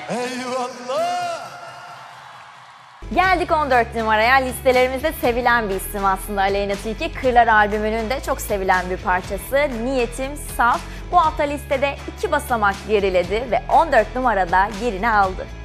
Eyvallah. Geldik 14 numaraya. Listelerimizde sevilen bir isim aslında Aleyna Tilki. Kırlar albümünün de çok sevilen bir parçası. Niyetim Saf bu hafta listede 2 basamak geriledi ve 14 numarada yerini aldı.